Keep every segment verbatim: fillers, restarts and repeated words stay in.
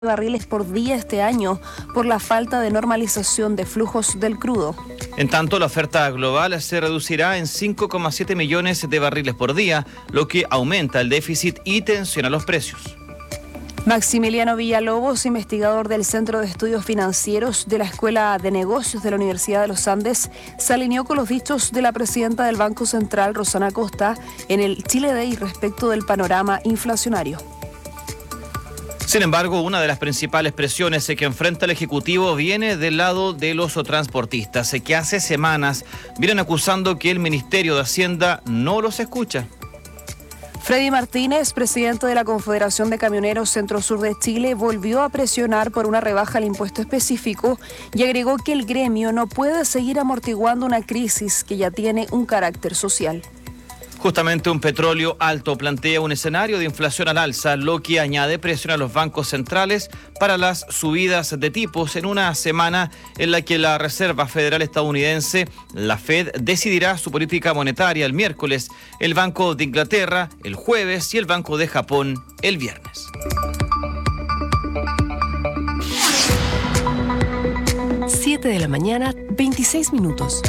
barriles por día este año por la falta de normalización de flujos del crudo. En tanto, la oferta global se reducirá en cinco coma siete millones de barriles por día, lo que aumenta el déficit y tensiona los precios. Maximiliano Villalobos, investigador del Centro de Estudios Financieros de la Escuela de Negocios de la Universidad de los Andes, se alineó con los dichos de la presidenta del Banco Central, Rosana Costa, en el Chile Day respecto del panorama inflacionario. Sin embargo, una de las principales presiones que enfrenta el Ejecutivo viene del lado de los transportistas, que hace semanas vienen acusando que el Ministerio de Hacienda no los escucha. Freddy Martínez, presidente de la Confederación de Camioneros Centro-Sur de Chile, volvió a presionar por una rebaja al impuesto específico y agregó que el gremio no puede seguir amortiguando una crisis que ya tiene un carácter social. Justamente un petróleo alto plantea un escenario de inflación al alza, lo que añade presión a los bancos centrales para las subidas de tipos en una semana en la que la Reserva Federal estadounidense, la Fed, decidirá su política monetaria el miércoles, el Banco de Inglaterra el jueves y el Banco de Japón el viernes. siete de la mañana, veintiséis minutos.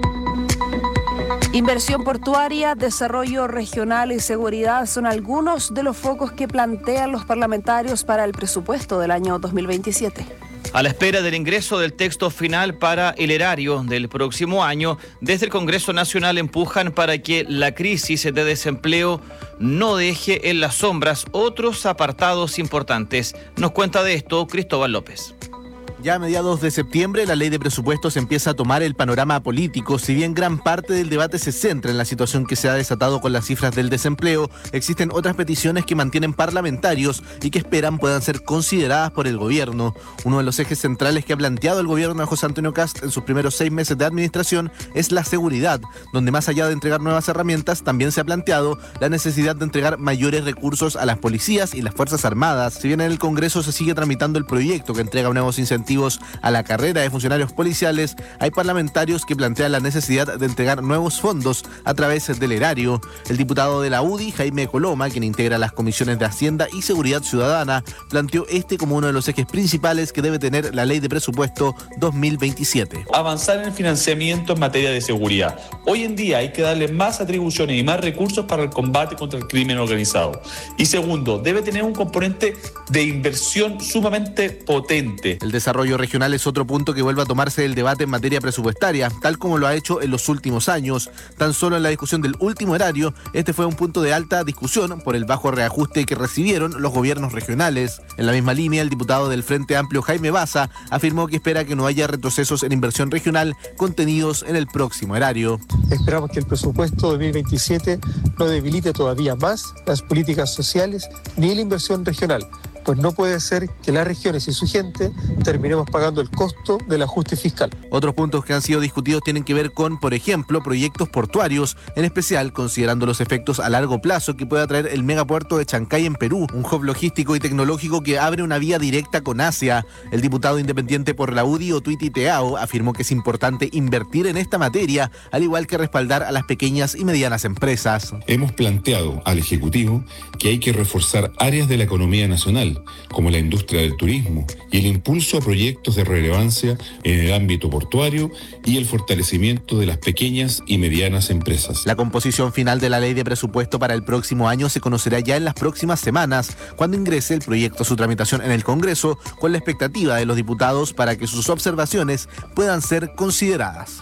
Inversión portuaria, desarrollo regional y seguridad son algunos de los focos que plantean los parlamentarios para el presupuesto del año dos mil veintisiete. A la espera del ingreso del texto final para el erario del próximo año, desde el Congreso Nacional empujan para que la crisis de desempleo no deje en las sombras otros apartados importantes. Nos cuenta de esto Cristóbal López. Ya a mediados de septiembre, la ley de presupuestos empieza a tomar el panorama político. Si bien gran parte del debate se centra en la situación que se ha desatado con las cifras del desempleo, existen otras peticiones que mantienen parlamentarios y que esperan puedan ser consideradas por el gobierno. Uno de los ejes centrales que ha planteado el gobierno de José Antonio Kast en sus primeros seis meses de administración es la seguridad, donde más allá de entregar nuevas herramientas, también se ha planteado la necesidad de entregar mayores recursos a las policías y las Fuerzas Armadas. Si bien en el Congreso se sigue tramitando el proyecto que entrega nuevos incentivos a la carrera de funcionarios policiales, hay parlamentarios que plantean la necesidad de entregar nuevos fondos a través del erario. El diputado de la U D I, Jaime Coloma, quien integra las comisiones de Hacienda y Seguridad Ciudadana, planteó este como uno de los ejes principales que debe tener la ley de presupuesto dos mil veintisiete. Avanzar en el financiamiento en materia de seguridad. Hoy en día hay que darle más atribuciones y más recursos para el combate contra el crimen organizado. Y segundo, debe tener un componente de inversión sumamente potente. El desarrollo regional es otro punto que vuelve a tomarse el debate en materia presupuestaria, tal como lo ha hecho en los últimos años. Tan solo en la discusión del último erario, este fue un punto de alta discusión por el bajo reajuste que recibieron los gobiernos regionales. En la misma línea, el diputado del Frente Amplio, Jaime Baza, afirmó que espera que no haya retrocesos en inversión regional contenidos en el próximo erario. Esperamos que el presupuesto dos mil veintisiete no debilite todavía más las políticas sociales ni la inversión regional, pues no puede ser que las regiones y su gente terminemos pagando el costo del ajuste fiscal. Otros puntos que han sido discutidos tienen que ver con, por ejemplo, proyectos portuarios, en especial considerando los efectos a largo plazo que pueda traer el megapuerto de Chancay en Perú, un hub logístico y tecnológico que abre una vía directa con Asia. El diputado independiente por la U D I, Otuiti Teao, afirmó que es importante invertir en esta materia, al igual que respaldar a las pequeñas y medianas empresas. Hemos planteado al Ejecutivo que hay que reforzar áreas de la economía nacional, como la industria del turismo y el impulso a proyectos de relevancia en el ámbito portuario y el fortalecimiento de las pequeñas y medianas empresas. La composición final de la ley de presupuesto para el próximo año se conocerá ya en las próximas semanas, cuando ingrese el proyecto a su tramitación en el Congreso, con la expectativa de los diputados para que sus observaciones puedan ser consideradas.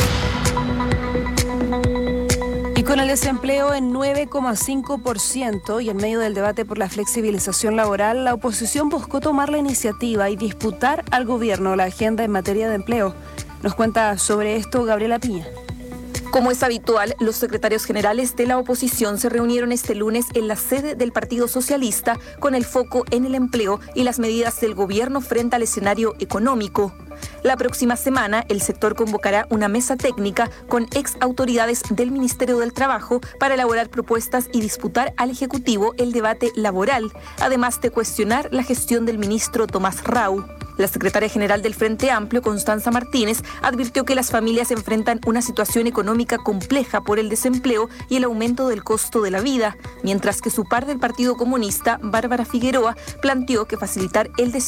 Y con el desempleo en nueve coma cinco por ciento y en medio del debate por la flexibilización laboral, la oposición buscó tomar la iniciativa y disputar al gobierno la agenda en materia de empleo. Nos cuenta sobre esto Gabriela Piña. Como es habitual, los secretarios generales de la oposición se reunieron este lunes en la sede del Partido Socialista con el foco en el empleo y las medidas del gobierno frente al escenario económico. La próxima semana, el sector convocará una mesa técnica con ex autoridades del Ministerio del Trabajo para elaborar propuestas y disputar al Ejecutivo el debate laboral, además de cuestionar la gestión del ministro Tomás Rau. La secretaria general del Frente Amplio, Constanza Martínez, advirtió que las familias enfrentan una situación económica compleja por el desempleo y el aumento del costo de la vida, mientras que su par del Partido Comunista, Bárbara Figueroa, planteó que facilitar el